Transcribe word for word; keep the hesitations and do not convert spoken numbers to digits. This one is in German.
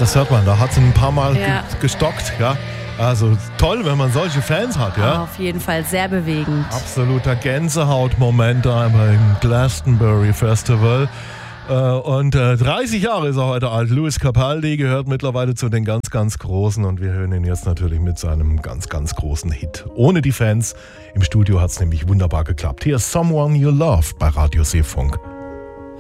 das hört man, da hat es ein paar Mal Ja. ge- gestockt, ja. Also toll, wenn man solche Fans hat, ja. Auf jeden Fall sehr bewegend. Absoluter Gänsehautmoment da beim Glastonbury Festival. Äh, Und äh, dreißig Jahre ist er heute alt. Lewis Capaldi gehört mittlerweile zu den ganz, ganz Großen. Und wir hören ihn jetzt natürlich mit seinem ganz, ganz großen Hit. Ohne die Fans im Studio hat es nämlich wunderbar geklappt. Hier ist Someone You Love bei Radio Seefunk.